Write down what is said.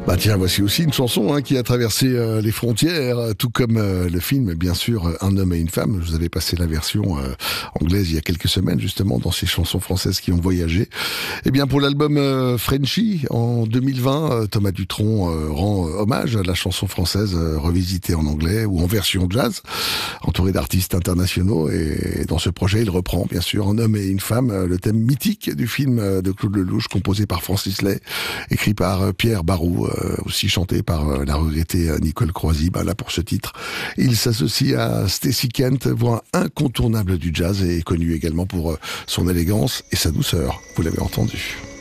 Bah tiens, voici aussi une chanson qui a traversé les frontières, tout comme le film, bien sûr, Un homme et une femme. Je vous avais passé la version anglaise il y a quelques semaines, justement, dans ces chansons françaises qui ont voyagé. Eh bien, pour l'album Frenchy, en 2020, Thomas Dutronc rend hommage à la chanson française revisitée en anglais ou en version jazz, entouré d'artistes internationaux. Et dans ce projet, il reprend, bien sûr, Un homme et une femme, le thème mythique du film de Claude Lelouch, composé par Francis Lay, écrit par Pierre Barou, aussi chanté par la regrettée Nicole Croisy. Là, pour ce titre, il s'associe à Stacey Kent, voix incontournable du jazz et connu également pour son élégance et sa douceur. Vous l'avez entendu.